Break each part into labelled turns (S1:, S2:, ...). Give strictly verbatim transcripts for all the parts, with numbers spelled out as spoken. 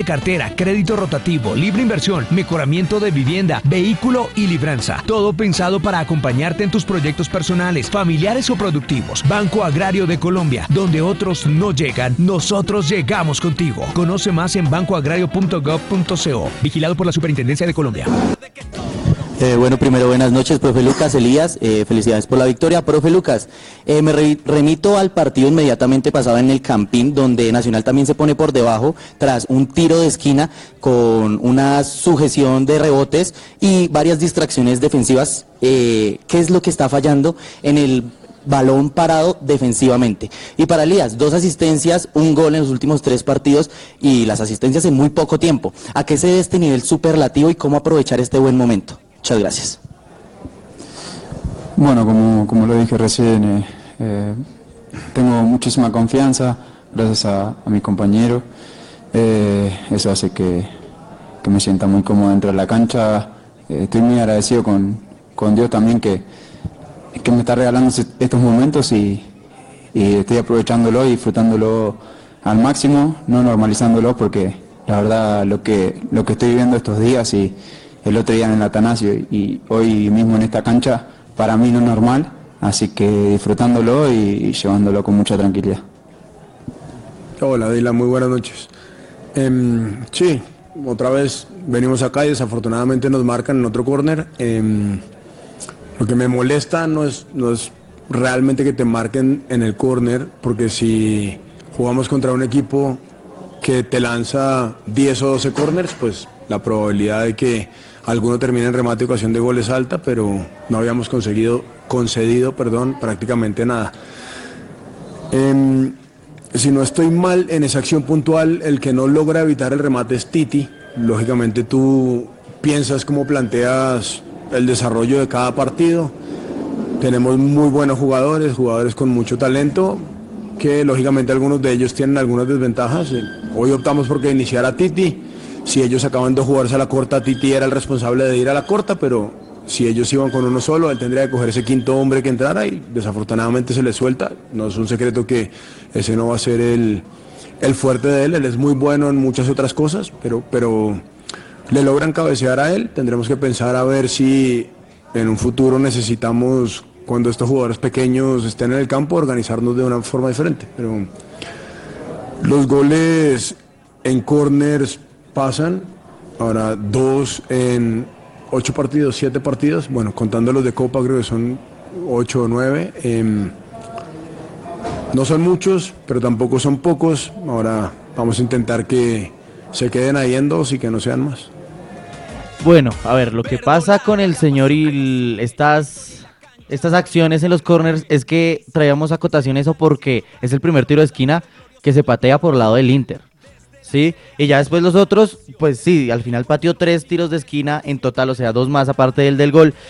S1: cartera, crédito rotativo, libre inversión, mejoramiento de vivienda, vehículo y libranza. Todo pensado para acompañarte en tus proyectos personales, familiares o productivos. Banco Agrario de Colombia, donde otros no llegan, nosotros llegamos contigo. Conoce más en banco agrario punto gov punto co. Vigilado por la Superintendencia de Colombia.
S2: Eh, bueno, primero buenas noches, profe Lucas, Elías, eh, felicidades por la victoria. Profe Lucas, eh, me re remito al partido inmediatamente pasado en el Campín, donde Nacional también se pone por debajo tras un tiro de esquina con una sujeción de rebotes y varias distracciones defensivas. Eh, ¿Qué es lo que está fallando en el balón parado defensivamente? Y para Elías, dos asistencias, un gol en los últimos tres partidos y las asistencias en muy poco tiempo. ¿A qué se debe este nivel superlativo y cómo aprovechar este buen momento? Muchas gracias.
S3: Bueno, como, como lo dije recién, eh, eh, tengo muchísima confianza gracias a, a mi compañero. Eh, eso hace que, que me sienta muy cómodo dentro de la cancha. Eh, estoy muy agradecido con, con Dios también que, que me está regalando estos momentos y, y estoy aprovechándolo y disfrutándolo al máximo, no normalizándolo, porque la verdad lo que, lo que estoy viviendo estos días y el otro día en el Atanasio y hoy mismo en esta cancha, para mí no es normal, así que disfrutándolo y, y llevándolo con mucha tranquilidad.
S4: Hola Dylan, muy buenas noches. Eh, sí, otra vez venimos acá y desafortunadamente nos marcan en otro córner. Eh, lo que me molesta no es, no es realmente que te marquen en el córner, porque si jugamos contra un equipo que te lanza diez o doce córners, pues la probabilidad de que alguno termine en remate y ocasión de gol es alta, pero no habíamos conseguido, concedido perdón, prácticamente nada. Eh, si no estoy mal en esa acción puntual, el que no logra evitar el remate es Titi. Lógicamente tú piensas cómo planteas el desarrollo de cada partido. Tenemos muy buenos jugadores, jugadores con mucho talento, que lógicamente algunos de ellos tienen algunas desventajas. Hoy optamos por que iniciara Titi. Si ellos acaban de jugarse a la corta, Titi era el responsable de ir a la corta, pero si ellos iban con uno solo, él tendría que coger ese quinto hombre que entrara y desafortunadamente se le suelta. No es un secreto que ese no va a ser el, el fuerte de él, él es muy bueno en muchas otras cosas, pero, pero le logran cabecear a él. Tendremos que pensar a ver si en un futuro necesitamos, cuando estos jugadores pequeños estén en el campo, organizarnos de una forma diferente. Pero los goles en corners pasan, ahora dos en ocho partidos, siete partidos, bueno, contando los de Copa creo que son ocho o nueve, eh, no son muchos, pero tampoco son pocos. Ahora vamos a intentar que se queden ahí en dos y que no sean más.
S5: Bueno, a ver, lo que pasa con el señor y estas, estas acciones en los corners es que traíamos acotación eso porque es el primer tiro de esquina que se patea por el lado del Inter. Sí, y ya después los otros, pues sí, al final pateó tres tiros de esquina en total, o sea, dos más aparte del del gol.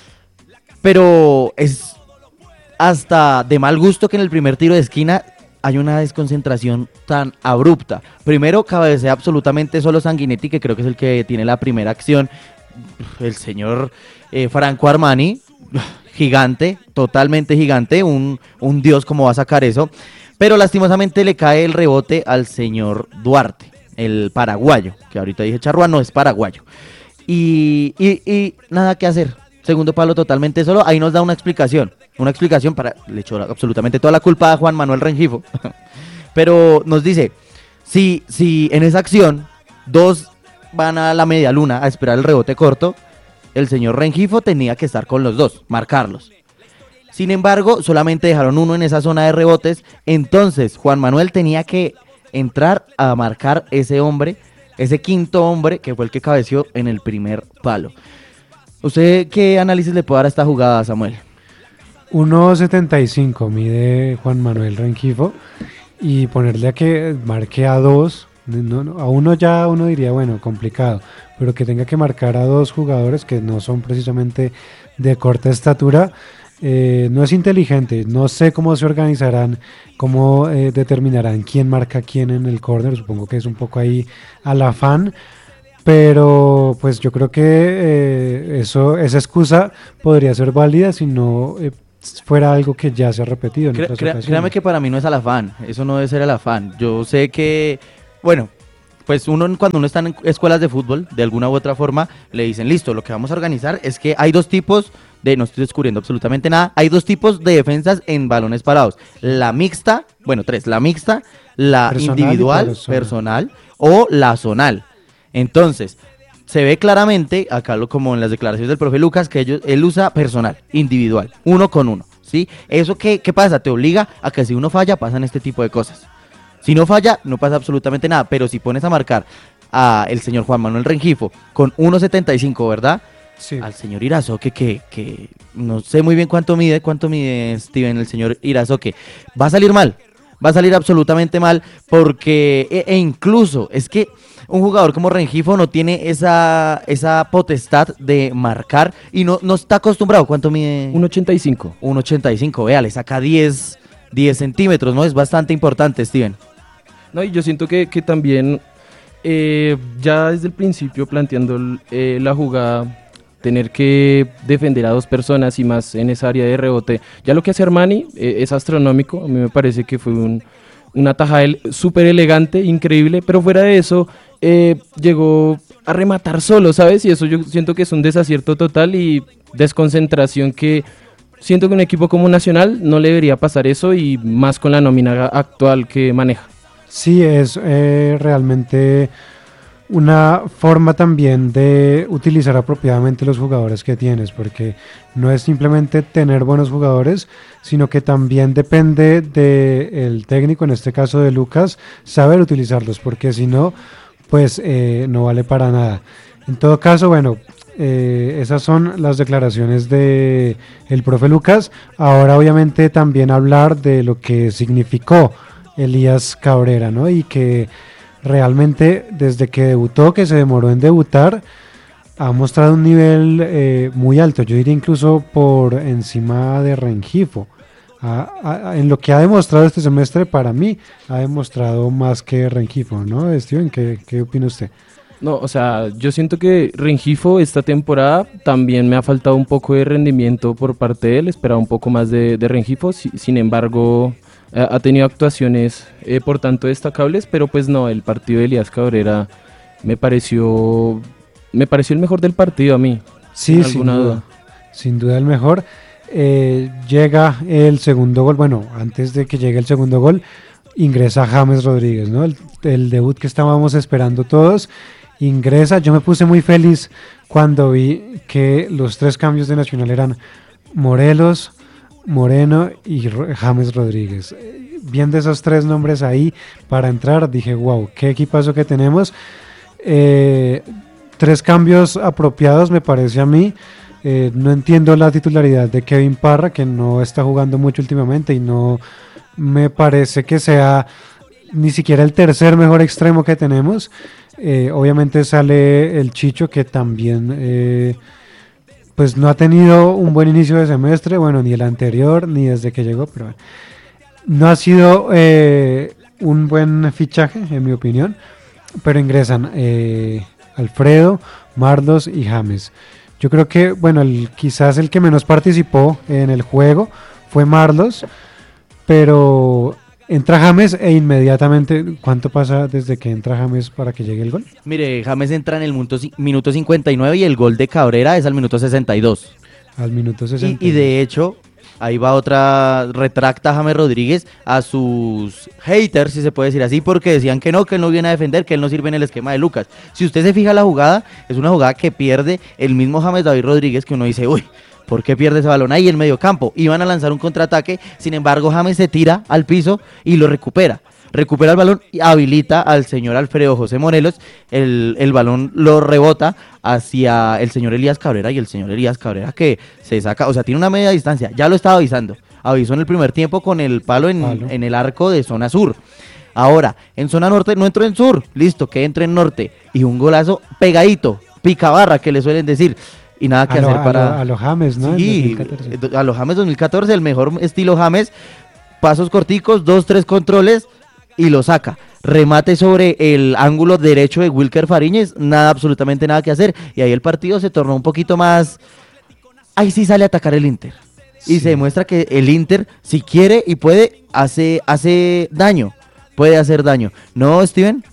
S5: Pero es hasta de mal gusto que en el primer tiro de esquina hay una desconcentración tan abrupta. Primero cabecea absolutamente solo Sanguinetti, que creo que es el que tiene la primera acción. El señor eh, Franco Armani, gigante, totalmente gigante, un, un dios cómo va a sacar eso. Pero lastimosamente le cae el rebote al señor Duarte, el paraguayo, que ahorita dije Charrúa, no es paraguayo. Y, y, y nada que hacer, segundo palo totalmente solo, ahí nos da una explicación, una explicación para, le echó absolutamente toda la culpa a Juan Manuel Rengifo, pero nos dice, si, si en esa acción dos van a la media luna a esperar el rebote corto, el señor Rengifo tenía que estar con los dos, marcarlos. Sin embargo, solamente dejaron uno en esa zona de rebotes, entonces Juan Manuel tenía que entrar a marcar ese hombre, ese quinto hombre que fue el que cabeció en el primer palo. ¿Usted qué análisis le puede dar a esta jugada, Samuel?
S6: uno setenta y cinco mide Juan Manuel Rengifo y ponerle a que marque a dos, no, no, a uno ya uno diría, bueno, complicado, pero que tenga que marcar a dos jugadores que no son precisamente de corta estatura, Eh, no es inteligente. No sé cómo se organizarán, cómo eh, determinarán quién marca quién en el córner. Supongo que es un poco ahí al afán, pero pues yo creo que eh, eso, esa excusa podría ser válida si no eh, fuera algo que ya se ha repetido en
S5: Cre-
S6: otras
S5: crea-
S6: ocasiones.
S5: Créame que para mí no es al afán, eso no debe ser el afán. Yo sé que, bueno, pues uno cuando uno está en escuelas de fútbol, de alguna u otra forma, le dicen, listo, lo que vamos a organizar es que hay dos tipos de, no estoy descubriendo absolutamente nada, hay dos tipos de defensas en balones parados, la mixta, bueno, tres, la mixta, la
S6: Personal
S5: individual,
S6: y personal.
S5: personal, o la zonal. Entonces, se ve claramente, acá lo, como en las declaraciones del profe Lucas, que ellos, él usa personal, individual, uno con uno, ¿sí? ¿Eso qué, qué pasa? Te obliga a que si uno falla, pasan este tipo de cosas. Si no falla, no pasa absolutamente nada, pero si pones a marcar a el señor Juan Manuel Rengifo con uno setenta y cinco, ¿verdad?
S6: Sí.
S5: Al señor Irazoque, que, que no sé muy bien cuánto mide, cuánto mide Steven, el señor Irazoque, va a salir mal, va a salir absolutamente mal, porque, e, e incluso, es que un jugador como Rengifo no tiene esa, esa potestad de marcar y no, no está acostumbrado. ¿Cuánto mide?
S7: uno ochenta y cinco.
S5: uno ochenta y cinco, vea, le saca diez, diez centímetros, ¿no? Es bastante importante, Steven.
S7: No, y yo siento que, que también eh, ya desde el principio planteando eh, la jugada, tener que defender a dos personas y más en esa área de rebote, ya lo que hace Armani eh, es astronómico, a mí me parece que fue un, una tajada súper elegante, increíble, pero fuera de eso eh, llegó a rematar solo, ¿sabes? Y eso yo siento que es un desacierto total y desconcentración que siento que un equipo como Nacional no le debería pasar eso y más con la nómina actual que maneja.
S6: Sí, es eh, realmente una forma también de utilizar apropiadamente los jugadores que tienes, porque no es simplemente tener buenos jugadores, sino que también depende del técnico, en este caso de Lucas, saber utilizarlos, porque si no, pues eh, no vale para nada. En todo caso, bueno, eh, esas son las declaraciones de el profe Lucas. Ahora obviamente también hablar de lo que significó Elías Cabrera, ¿no? Y que realmente desde que debutó, que se demoró en debutar, ha mostrado un nivel eh, muy alto, yo diría incluso por encima de Rengifo. Ha, ha, en lo que ha demostrado este semestre, para mí, ha demostrado más que Rengifo, ¿no? Steven, ¿qué, qué opina usted?
S7: No, o sea, yo siento que Rengifo esta temporada también me ha faltado un poco de rendimiento por parte de él, esperaba un poco más de, de Rengifo, si, sin embargo ha tenido actuaciones eh, por tanto destacables, pero pues no, el partido de Elías Cabrera me pareció me pareció el mejor del partido a mí.
S6: Sí, sin duda, duda. Sin duda el mejor. Eh, llega el segundo gol, bueno, antes de que llegue el segundo gol, ingresa James Rodríguez, ¿no? El, el debut que estábamos esperando todos, ingresa. Yo me puse muy feliz cuando vi que los tres cambios de Nacional eran Morelos, Moreno y James Rodríguez. Viendo esos tres nombres ahí para entrar, dije, wow, qué equipazo que tenemos. Eh, tres cambios apropiados, me parece a mí. Eh, no entiendo la titularidad de Kevin Parra, que no está jugando mucho últimamente y no me parece que sea ni siquiera el tercer mejor extremo que tenemos. Eh, obviamente sale el Chicho, que también eh, pues no ha tenido un buen inicio de semestre, bueno, ni el anterior, ni desde que llegó, pero no ha sido eh, un buen fichaje, en mi opinión, pero ingresan eh, Alfredo, Marlos y James. Yo creo que, bueno, el, quizás el que menos participó en el juego fue Marlos, pero entra James e inmediatamente, ¿cuánto pasa desde que entra James para que llegue el gol?
S5: Mire, James entra en el minuto, minuto cincuenta y nueve y el gol de Cabrera es al minuto sesenta y dos.
S6: Al minuto sesenta y dos.
S5: Y, y de hecho, ahí va otra, retracta James Rodríguez a sus haters, si se puede decir así, porque decían que no, que él no viene a defender, que él no sirve en el esquema de Lucas. Si usted se fija la jugada, es una jugada que pierde el mismo James David Rodríguez, que uno dice, uy, ¿por qué pierde ese balón ahí en medio campo? Iban a lanzar un contraataque, sin embargo James se tira al piso y lo recupera. Recupera el balón y habilita al señor Alfredo José Morelos, el, el balón lo rebota hacia el señor Elías Cabrera y el señor Elías Cabrera que se saca, o sea, tiene una media distancia, ya lo estaba avisando, avisó en el primer tiempo con el palo en, palo. en el arco de zona sur. Ahora, en zona norte no entró en sur, listo, que entre en norte y un golazo pegadito, picabarra que le suelen decir. Y nada que
S6: a
S5: hacer
S6: lo,
S5: para...
S6: A, lo, a los James, ¿no?
S5: Sí, a los James dos mil catorce, el mejor estilo James, pasos corticos, dos, tres controles y lo saca. Remate sobre el ángulo derecho de Wilker Fariñez, nada, absolutamente nada que hacer. Y ahí el partido se tornó un poquito más... Ahí sí sale a atacar el Inter. Y sí, se demuestra que el Inter, si quiere y puede, hace, hace daño. Puede hacer daño. ¿No, Steven?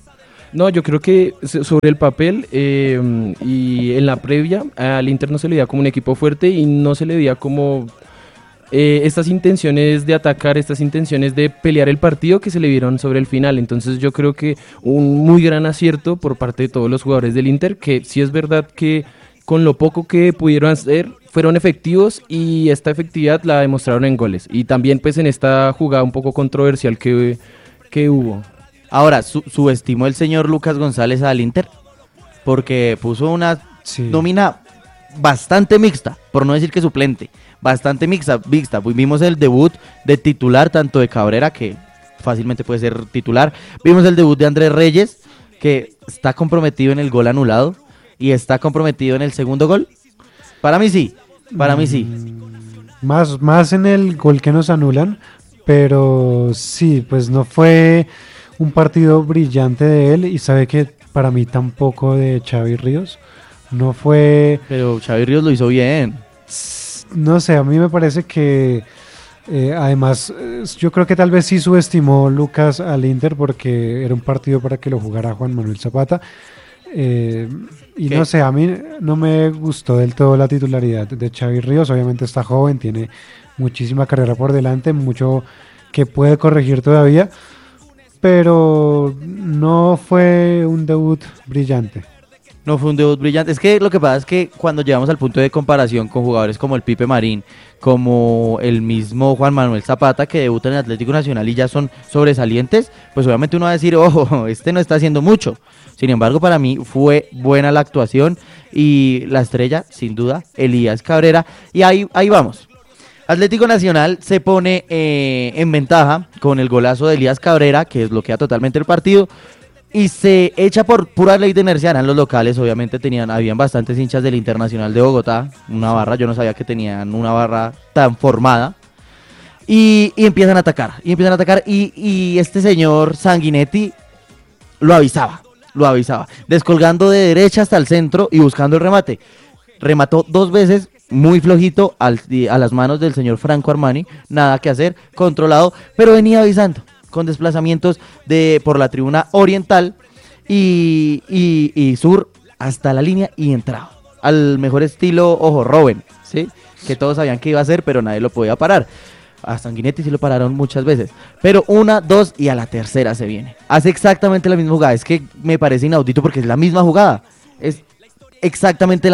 S7: No, yo creo que so- sobre el papel eh, y en la previa al Inter no se le veía como un equipo fuerte y no se le veía como eh, estas intenciones de atacar, estas intenciones de pelear el partido que se le vieron sobre el final. Entonces yo creo que un muy gran acierto por parte de todos los jugadores del Inter, que sí es verdad que con lo poco que pudieron hacer fueron efectivos y esta efectividad la demostraron en goles. Y también pues en esta jugada un poco controversial que, que hubo.
S5: Ahora, su subestimó el señor Lucas González al Inter porque puso una
S6: Sí.
S5: nómina bastante mixta, por no decir que suplente, bastante mixta, mixta. Vimos el debut de titular tanto de Cabrera, que fácilmente puede ser titular. Vimos el debut de Andrés Reyes, que está comprometido en el gol anulado y está comprometido en el segundo gol. Para mí sí, para mí sí.
S6: Más, más en el gol que nos anulan, pero sí, pues no fue un partido brillante de él y sabe que para mí tampoco de Xavi Ríos. No fue,
S5: Pero Xavi Ríos lo hizo bien.
S6: no sé, a mí me parece que eh, además eh, yo creo que tal vez sí subestimó Lucas al Inter porque era un partido para que lo jugara Juan Manuel Zapata. Eh, y
S5: ¿Qué?
S6: no sé, a mí no me gustó del todo la titularidad de Xavi Ríos. Obviamente está joven, tiene muchísima carrera por delante, mucho que puede corregir todavía, pero no fue un debut brillante.
S5: No fue un debut brillante. Es que lo que pasa es que cuando llegamos al punto de comparación con jugadores como el Pipe Marín, como el mismo Juan Manuel Zapata, que debutan en Atlético Nacional y ya son sobresalientes, pues obviamente uno va a decir, ojo, este no está haciendo mucho. Sin embargo, para mí fue buena la actuación y la estrella, sin duda, Elías Cabrera. Y ahí, ahí vamos. Atlético Nacional se pone eh, en ventaja con el golazo de Elías Cabrera, que desbloquea totalmente el partido. Y se echa por pura ley de inercia, eran los locales, obviamente tenían, habían bastantes hinchas del Internacional de Bogotá, una barra, yo no sabía que tenían una barra tan formada, y, y empiezan a atacar, y empiezan a atacar, y, y este señor Sanguinetti lo avisaba, lo avisaba, descolgando de derecha hasta el centro y buscando el remate, remató dos veces, muy flojito al, a las manos del señor Franco Armani, nada que hacer, controlado, pero venía avisando, con desplazamientos de por la tribuna oriental y, y, y sur hasta la línea y entraba. Al mejor estilo, ojo, Robben, ¿sí? Que todos sabían que iba a hacer, pero nadie lo podía parar. A Sanguinetti sí lo pararon muchas veces. Pero una, dos y a la tercera se viene. Hace exactamente la misma jugada. Es que me parece inaudito porque es la misma jugada. Es exactamente la